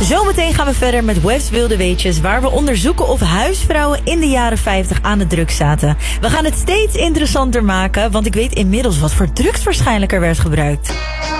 Zometeen gaan we verder met Webs Wilde Weetjes, waar we onderzoeken of huisvrouwen in de jaren 50 aan de drugs zaten. We gaan het steeds interessanter maken, want ik weet inmiddels wat voor drugs waarschijnlijk er werd gebruikt.